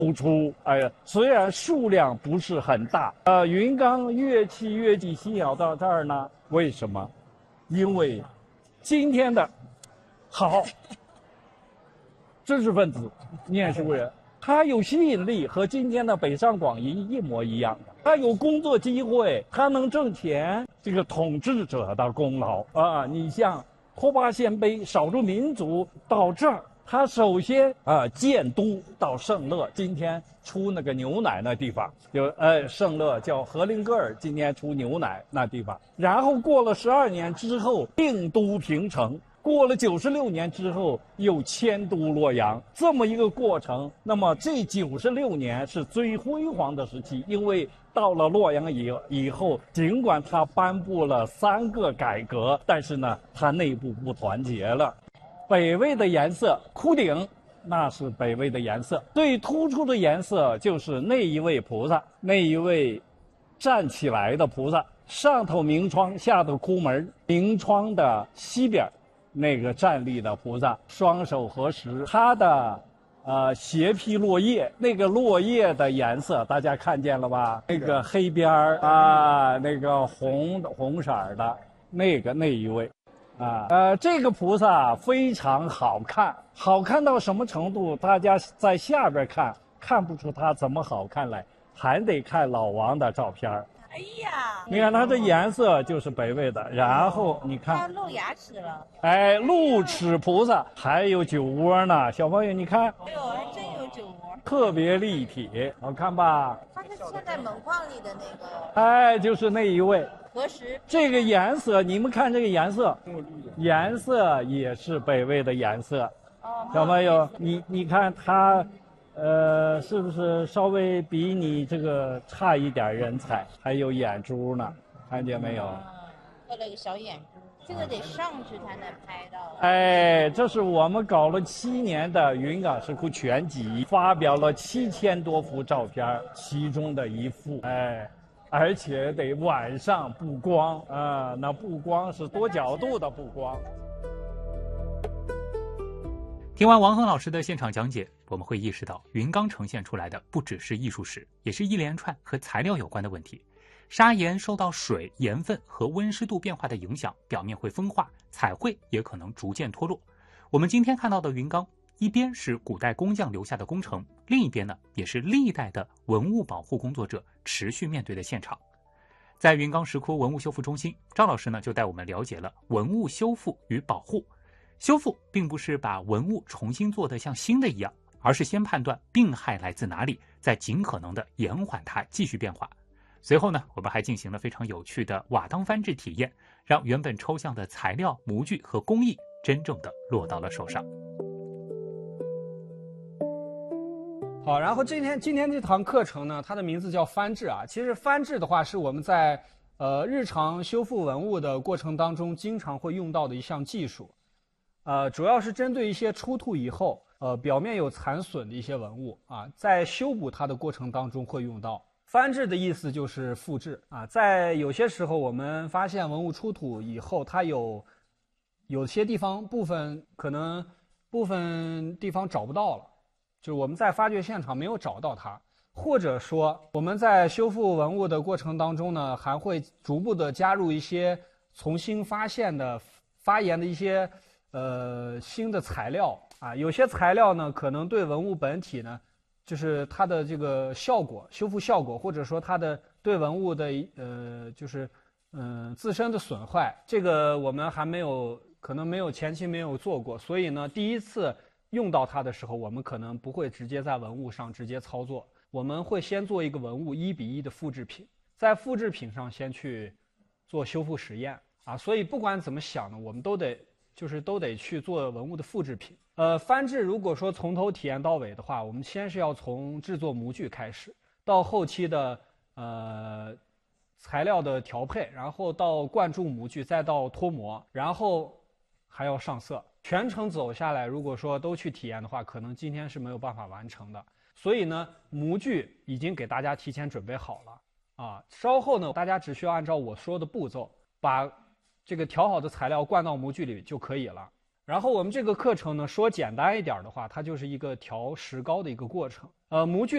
突出。虽然数量不是很大，云冈乐器乐伎细小到这儿呢，为什么？因为今天的好知识分子、念书人，他有吸引力，和今天的北上广一模一样的。他有工作机会，他能挣钱，这个统治者的功劳啊！你像拓跋鲜卑少数民族到这儿，他首先建都到圣乐，今天出那个牛奶那地方，圣乐叫和林格尔，今天出牛奶那地方。然后过了12年之后，定都平城。过了96年之后，又迁都洛阳，这么一个过程。那么这96年是最辉煌的时期，因为到了洛阳以后，尽管他颁布了3个改革，但是呢，他内部不团结了。北魏的颜色，枯顶，那是北魏的颜色。最突出的颜色就是那一位菩萨，那一位站起来的菩萨，上头明窗，下头窟门，明窗的西边。那个站立的菩萨，双手合十，他的斜披落叶，那个落叶的颜色大家看见了吧？那个黑边儿那个红色的，那一位，这个菩萨非常好看，好看到什么程度？大家在下边看不出他怎么好看来，还得看老王的照片。 哎呀， 你看它的颜色就是北魏的，然后你看， 它露牙齿了。 露齿菩萨还有酒窝呢，小朋友你看， 哎呦，还真有酒窝， 特别立体，好看吧？ 它是嵌在门框里的那个。 就是那一位。 合十。 这个颜色，你们看这个颜色，颜色也是北魏的颜色。小朋友，你看它。是不是稍微比你这个差一点人才？还有眼珠呢，看见没有？ 做了个小眼珠，这个得上去才能拍到。 这是我们搞了7年的云冈石窟全集，发表了7000多幅照片，其中的一幅，而且得晚上布光那布光是多角度的布光。 听完王恒老师的现场讲解，我们会意识到云冈呈现出来的不只是艺术史，也是一连串和材料有关的问题。砂岩受到水、盐分和温湿度变化的影响，表面会风化，彩绘也可能逐渐脱落。我们今天看到的云冈，一边是古代工匠留下的工程，另一边呢，也是历代的文物保护工作者持续面对的现场。在云冈石窟文物修复中心，赵老师呢就带我们了解了文物修复与保护。修复并不是把文物重新做得像新的一样，而是先判断病害来自哪里，再尽可能的延缓它继续变化。随后呢，我们还进行了非常有趣的瓦当翻制体验，让原本抽象的材料、模具和工艺真正的落到了手上。 好，然后今天这堂课程呢，它的名字叫翻制啊。其实翻制的话，是我们在日常修复文物的过程当中经常会用到的一项技术。主要是针对一些出土以后，表面有残损的一些文物啊，在修补它的过程当中会用到。翻制的意思就是复制啊，在有些时候我们发现文物出土以后，它有些地方部分地方找不到了，就是我们在发掘现场没有找到它，或者说我们在修复文物的过程当中呢，还会逐步的加入一些重新发现的发岩的一些新的材料啊，有些材料呢可能对文物本体呢，就是它的这个效果、修复效果，或者说它的对文物的自身的损坏，这个我们还可能前期没有做过，所以呢，第一次用到它的时候，我们可能不会直接在文物上直接操作，我们会先做一个文物1:1的复制品，在复制品上先去做修复实验啊，所以不管怎么想呢，我们都得去做文物的复制品。翻制如果说从头体验到尾的话，我们先是要从制作模具开始，到后期的材料的调配，然后到灌注模具，再到脱模，然后还要上色。全程走下来，如果说都去体验的话，可能今天是没有办法完成的。所以呢，模具已经给大家提前准备好了啊，稍后呢，大家只需要按照我说的步骤，把这个调好的材料灌到模具里就可以了。 然后我们这个课程呢，说简单一点的话，它就是一个调石膏的一个过程。模具